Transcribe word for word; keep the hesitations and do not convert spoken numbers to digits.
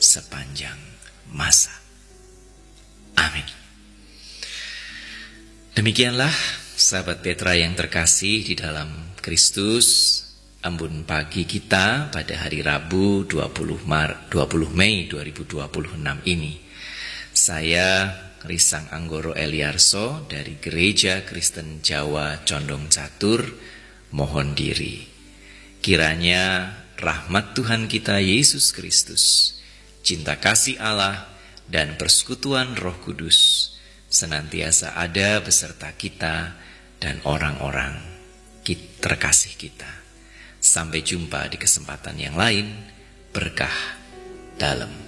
sepanjang masa. Amin. Demikianlah sahabat Petra yang terkasih di dalam Kristus, Ambon pagi kita pada hari Rabu dua puluh Mei dua ribu dua puluh enam ini. Saya Risang Anggoro Eliarso dari Gereja Kristen Jawa Condong Catur mohon diri. Kiranya rahmat Tuhan kita Yesus Kristus, cinta kasih Allah dan persekutuan Roh Kudus senantiasa ada beserta kita dan orang-orang terkasih kita. Sampai jumpa di kesempatan yang lain. Berkah dalam